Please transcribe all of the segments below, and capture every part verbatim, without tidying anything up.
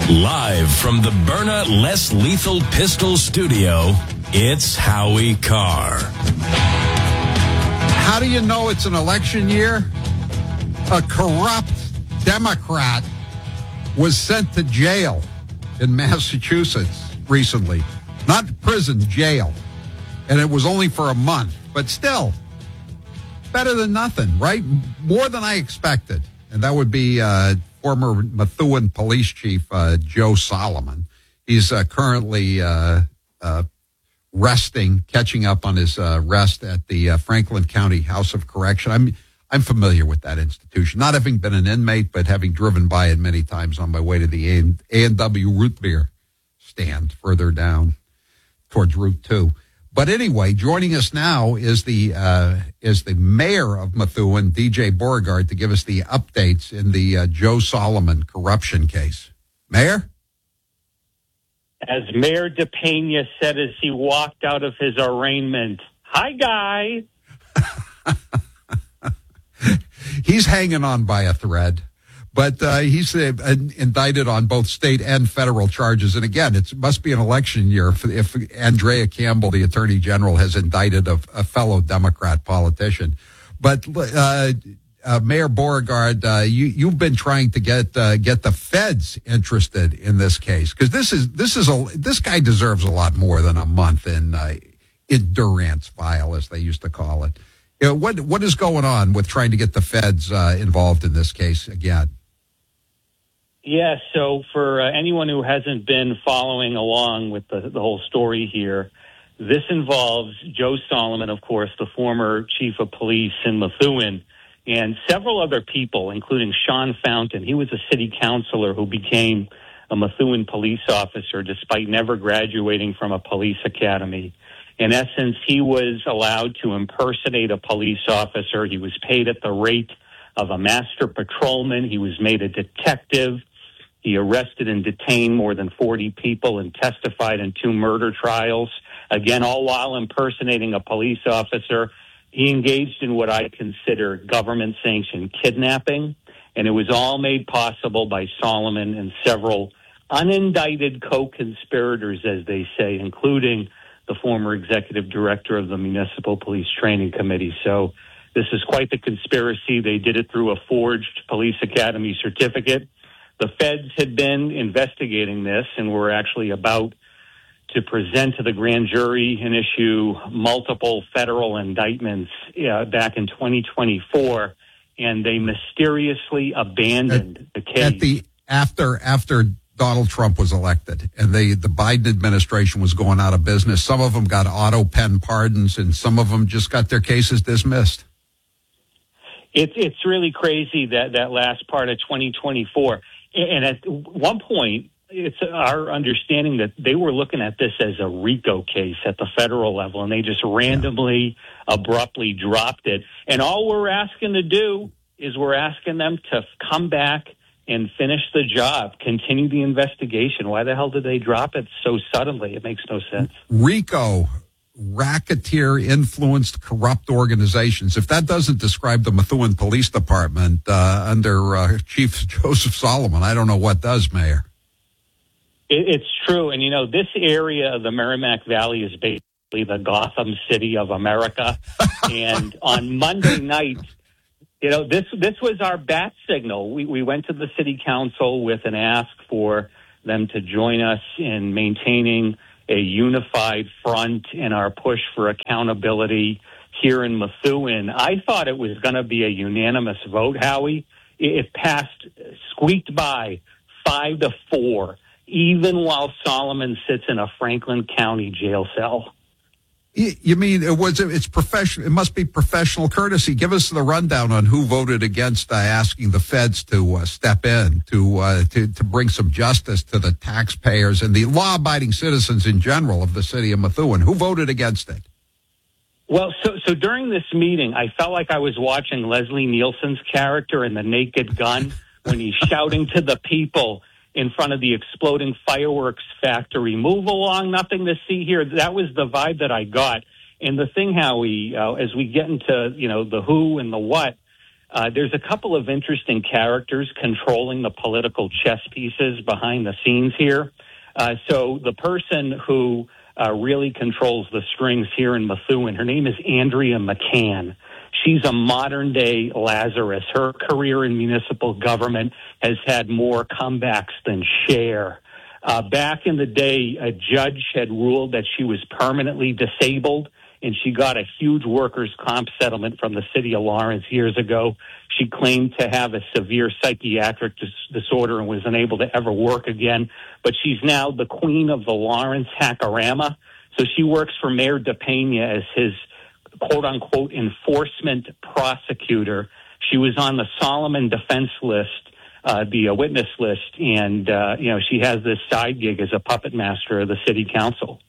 Live from the Byrna Less Lethal Pistol Studio, it's Howie Carr. How do you know it's an election year? A corrupt Democrat was sent to jail in Massachusetts recently. Not prison, jail. And it was only for a month. But still, better than nothing, right? More than I expected. And that would be uh, former Methuen police chief uh, Joe Solomon. He's uh, currently uh, uh, resting, catching up on his uh, rest at the uh, Franklin County House of Correction. I'm I'm familiar with that institution, not having been an inmate, but having driven by it many times on my way to the A and W root beer stand further down towards Route Two. But anyway, joining us now is the uh, is the mayor of Methuen, D J Beauregard, to give us the updates in the uh, Joe Solomon corruption case. Mayor? As Mayor DePena said as he walked out of his arraignment, "Hi, guy." He's hanging on by a thread. But uh, he's uh, indicted on both state and federal charges. And again, it must be an election year if, if Andrea Campbell, the attorney general, has indicted a, a fellow Democrat politician. But uh, uh, Mayor Beauregard, uh, you, you've been trying to get uh, get the feds interested in this case, because this is this is a this guy deserves a lot more than a month in uh, in durance file, as they used to call it. You know, what what is going on with trying to get the feds uh, involved in this case again? Yeah, so for uh, anyone who hasn't been following along with the, the whole story here, this involves Joe Solomon, of course, the former chief of police in Methuen, and several other people, including Sean Fountain. He was a city councilor who became a Methuen police officer despite never graduating from a police academy. In essence, he was allowed to impersonate a police officer. He was paid at the rate of a master patrolman. He was made a detective. He arrested and detained more than forty people and testified in two murder trials. Again, all while impersonating a police officer. He engaged in what I consider government-sanctioned kidnapping, and it was all made possible by Solomon and several unindicted co-conspirators, as they say, including the former executive director of the Municipal Police Training Committee. So this is quite the conspiracy. They did it through a forged police academy certificate. The feds had been investigating this and were actually about to present to the grand jury and issue multiple federal indictments uh, back in twenty twenty-four, and they mysteriously abandoned at, the case. At the, after, after Donald Trump was elected and they, the Biden administration was going out of business, some of them got auto pen pardons and some of them just got their cases dismissed. It's it's really crazy, that, that last part of twenty twenty-four. And at one point, it's our understanding that they were looking at this as a RICO case at the federal level, and they just randomly, yeah. abruptly dropped it. And all we're asking to do is we're asking them to come back and finish the job, continue the investigation. Why the hell did they drop it so suddenly? It makes no sense. RICO, racketeer-influenced corrupt organizations. If that doesn't describe the Methuen Police Department uh, under uh, Chief Joseph Solomon, I don't know what does, Mayor. It, it's true. And, you know, this area of the Merrimack Valley is basically the Gotham City of America. And on Monday night, you know, this this was our bat signal. We, we went to the city council with an ask for them to join us in maintaining a unified front in our push for accountability here in Methuen. I thought it was going to be a unanimous vote, Howie. It passed, squeaked by five to four, even while Solomon sits in a Franklin County jail cell. You mean it was? It's professional. It must be professional courtesy. Give us the rundown on who voted against uh, asking the feds to uh, step in to uh, to to bring some justice to the taxpayers and the law-abiding citizens in general of the city of Methuen. Who voted against it? Well, so so during this meeting, I felt like I was watching Leslie Nielsen's character in The Naked Gun when he's shouting to the people in front of the exploding fireworks factory, "Move along, nothing to see here." That was the vibe that I got. And the thing, Howie, uh, as we get into, you know, the who and the what, Uh, there's a couple of interesting characters controlling the political chess pieces behind the scenes here. Uh, so the person who uh, really controls the strings here in Methuen, her name is Andrea McCann. She's a modern-day Lazarus. Her career in municipal government has had more comebacks than Cher. Uh, back in the day, a judge had ruled that she was permanently disabled, and she got a huge workers' comp settlement from the city of Lawrence years ago. She claimed to have a severe psychiatric dis- disorder and was unable to ever work again. But she's now the queen of the Lawrence Hackorama. So she works for Mayor DePena as his quote-unquote enforcement prosecutor. She was on the Solomon defense list, uh, the uh, witness list, and, uh, you know, she has this side gig as a puppet master of the city council.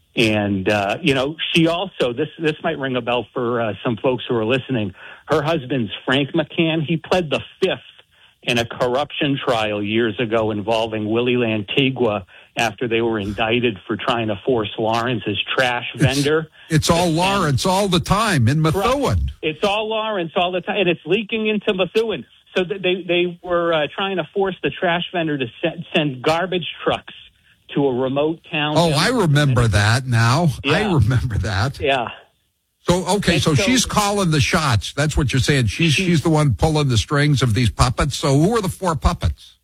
And, uh, you know, she also, this this might ring a bell for uh, some folks who are listening. Her husband's Frank McCann. He pled the fifth in a corruption trial years ago involving Willie Lantigua after they were indicted for trying to force Lawrence's trash vendor. It's, it's all Lawrence all the time in Methuen. It's all Lawrence all the time, and it's leaking into Methuen. So they, they were uh, trying to force the trash vendor to send, send garbage trucks to a remote town. Oh, I remember that now. Yeah. I remember that. Yeah. So, okay, so, so she's calling the shots. That's what you're saying. She's she, she's the one pulling the strings of these puppets. So who are the four puppets?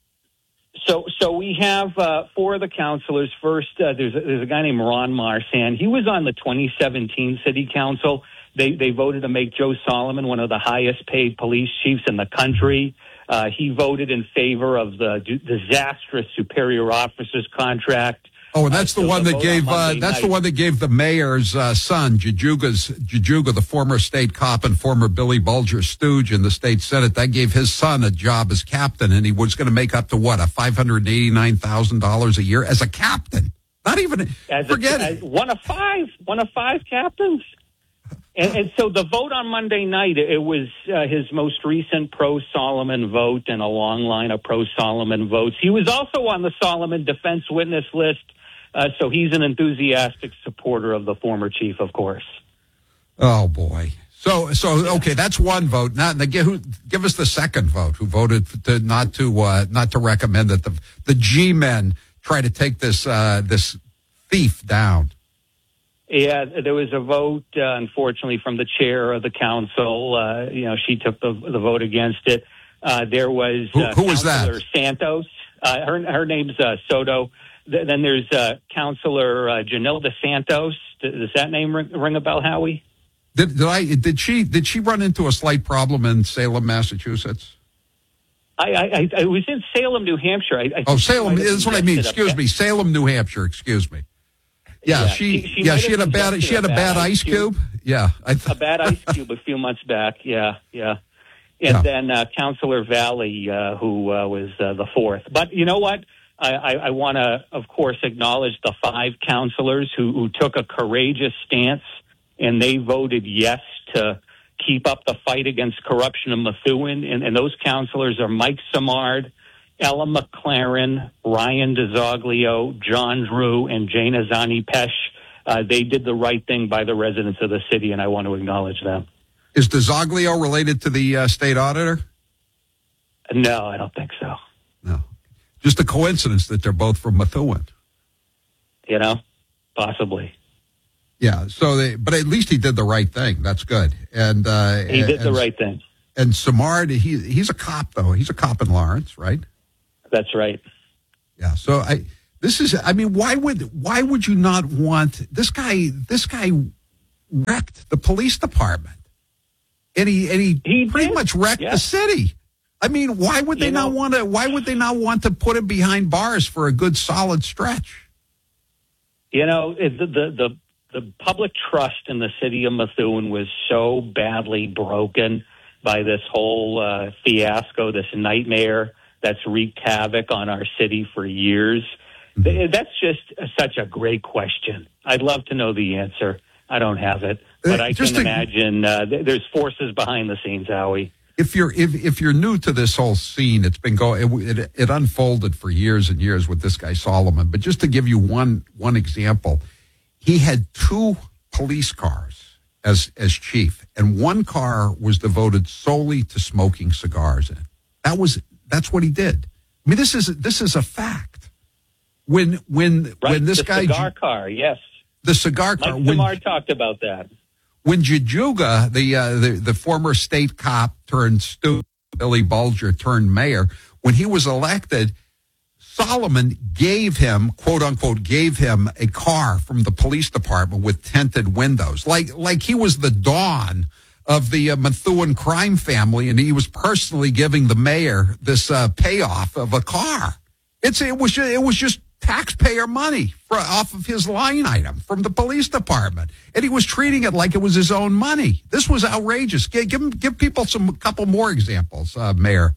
So so we have uh, four of the councilors. First, uh, there's, a, there's a guy named Ron Marsan. He was on the twenty seventeen city council. They, they voted to make Joe Solomon one of the highest paid police chiefs in the country. Uh, he voted in favor of the d- disastrous superior officers contract. Oh, and that's uh, the so one the that gave on uh, that's night. the one that gave the mayor's uh, son, Jajuga's Jajuga, the former state cop and former Billy Bulger stooge in the state senate. That gave his son a job as captain, and he was going to make up to what a five hundred eighty nine thousand dollars a year as a captain. Not even as forget a, it. As one of five, one of five captains. And, and so the vote on Monday night, it was uh, his most recent pro-Solomon vote and a long line of pro-Solomon votes. He was also on the Solomon defense witness list, uh, so he's an enthusiastic supporter of the former chief, of course. Oh, boy. So, so okay, that's one vote. Now, give, who, give us the second vote, who voted to, not to uh, not to recommend that the the G-men try to take this uh, this thief down. Yeah, there was a vote, uh, unfortunately, from the chair of the council. Uh, you know, she took the, the vote against it. Uh, there was uh, who, who was that? Santos. Uh, her her name's uh, Soto. Th- then there's uh, Councilor uh, Janilda Santos. Does that name ring, ring a bell, Howie? Did, did I? Did she? Did she run into a slight problem in Salem, Massachusetts? I, I, I was in Salem, New Hampshire. I, I oh, Salem. That's what I mean. Excuse me, there. Salem, New Hampshire. Excuse me. Yeah, yeah, she, she, she yeah, she had a bad, she had a bad, bad ice cube. cube. Yeah, I th- a bad ice cube a few months back. Yeah, yeah, and yeah. then uh, Councilor Valley, uh, who uh, was uh, the fourth. But you know what? I, I, I want to, of course, acknowledge the five councilors who, who took a courageous stance, and they voted yes to keep up the fight against corruption in Methuen. And, and those councilors are Mike Samard, Ella McLaren, Ryan DeZoglio, John Drew, and Jane Azani Pesh. Uh, they did the right thing by the residents of the city, and I want to acknowledge them. Is DeZoglio related to the uh, state auditor? No, I don't think so. No. Just a coincidence that they're both from Methuen. You know, possibly. Yeah, so they, but at least he did the right thing. That's good. And uh, He did and, the right thing. And Samard, he, he's a cop, though. He's a cop in Lawrence, right? That's right. Yeah. So I, this is, I mean, why would, why would you not want this guy? This guy wrecked the police department, and he, and he, he pretty did. much wrecked yeah. the city. I mean, why would they you not know, want to? Why would they not want to put him behind bars for a good, solid stretch? You know, the the the, the public trust in the city of Methuen was so badly broken by this whole uh, fiasco, this nightmare that's wreaked havoc on our city for years. Mm-hmm. That's just such a great question. I'd love to know the answer. I don't have it, but uh, I can to, imagine uh, th- there's forces behind the scenes, Howie. If you're if if you're new to this whole scene, it's been going. It, it, it unfolded for years and years with this guy Solomon. But just to give you one one example, he had two police cars as as chief, and one car was devoted solely to smoking cigars in. That was that's what he did. I mean, this is this is a fact. When when right, when this the guy cigar car, yes, the cigar car. Mike when, Samar talked about that. When Jajuga, the uh, the the former state cop turned stu, Billy Bulger turned mayor, when he was elected, Solomon gave him, quote unquote, gave him a car from the police department with tinted windows, like like he was the Don of the uh, Methuen crime family, and he was personally giving the mayor this uh, payoff of a car. It's it was just, it was just taxpayer money for, off of his line item from the police department, and he was treating it like it was his own money. This was outrageous. Give give, give people some a couple more examples, uh, Mayor.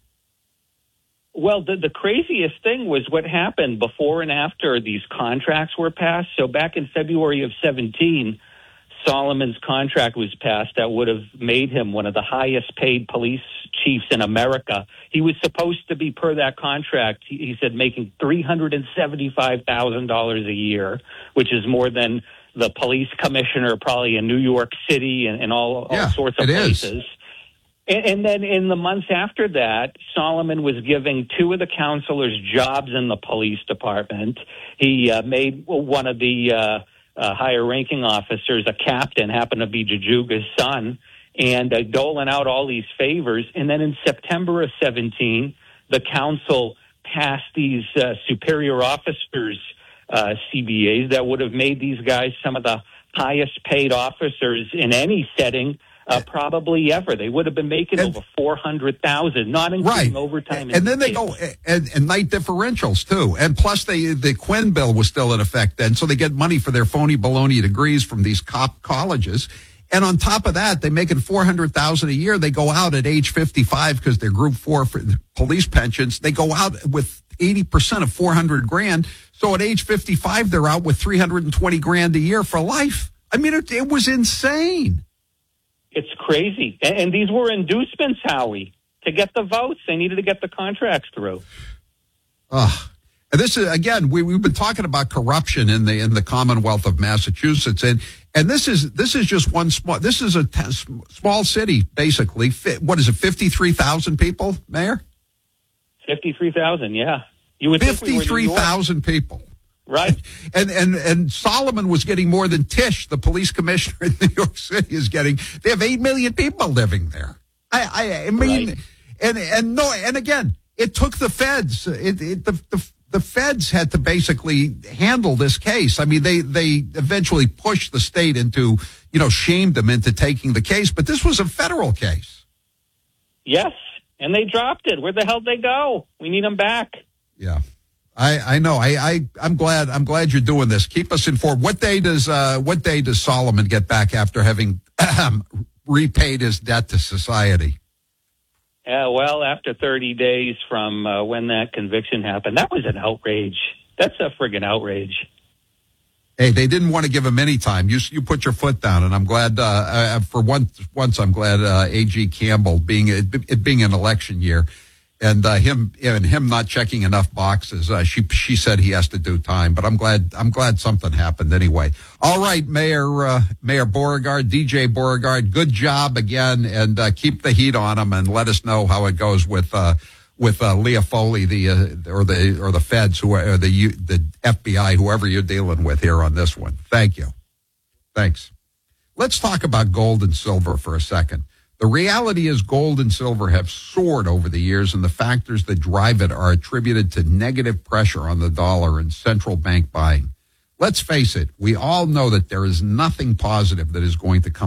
Well, the, the craziest thing was what happened before and after these contracts were passed. So back in February of seventeen, Solomon's contract was passed that would have made him one of the highest paid police chiefs in America. He was supposed to be, per that contract, he, he said, making three hundred seventy-five thousand dollars a year, which is more than the police commissioner probably in New York City and, and all, all yeah, sorts of it places. Is. And, and then in the months after that, Solomon was giving two of the counselors jobs in the police department. He uh, made one of the uh, uh, higher-ranking officers a captain, happened to be Jajuga's son, and uh, doling out all these favors. And then in September of seventeen, the council passed these uh, superior officers uh, C B As that would have made these guys some of the highest-paid officers in any setting. Uh, probably ever. They would have been making and, over four hundred thousand, not including right. overtime. And, and then they go and, and night differentials too. And plus, they the Quinn bill was still in effect then, so they get money for their phony baloney degrees from these cop colleges. And on top of that, they're making four hundred thousand a year. They go out at age fifty-five because they're Group Four for police pensions. They go out with eighty percent of four hundred grand. So at age fifty-five, they're out with three hundred and twenty grand a year for life. I mean, it, it was insane. It's crazy. And, and these were inducements, Howie, to get the votes. They needed to get the contracts through. Uh, and this is, again, we, we've been talking about corruption in the in the Commonwealth of Massachusetts. And and this is this is just one small, this is a t- small city, basically. What is it, fifty-three thousand people, Mayor? fifty-three thousand, yeah. You would fifty-three thousand we people. Right. And, and and Solomon was getting more than Tisch, the police commissioner in New York City, is getting. They have eight million people living there. I I, I mean, right. and and no, and again, it took the feds. It, it the, the the feds had to basically handle this case. I mean, they they eventually pushed the state into, you know, shamed them into taking the case, but this was a federal case. Yes, and they dropped it. Where the hell did they go? We need them back. Yeah. I, I know. I, I I'm glad. I'm glad you're doing this. Keep us informed. What day does uh, what day does Solomon get back after having repaid his debt to society? Yeah, well, after thirty days from uh, when that conviction happened, that was an outrage. That's a friggin' outrage. Hey, they didn't want to give him any time. You you put your foot down, and I'm glad. Uh, uh, for once, once I'm glad uh, A G Campbell, being it, it being an election year. And uh, him and him not checking enough boxes. Uh, she she said he has to do time, but I'm glad I'm glad something happened anyway. All right, Mayor uh, Mayor Beauregard, D J Beauregard, good job again, and uh, keep the heat on him, and let us know how it goes with uh, with uh, Leah Foley, the uh, or the or the feds, who or the the F B I, whoever you're dealing with here on this one. Thank you. Thanks. Let's talk about gold and silver for a second. The reality is gold and silver have soared over the years, and the factors that drive it are attributed to negative pressure on the dollar and central bank buying. Let's face it, we all know that there is nothing positive that is going to come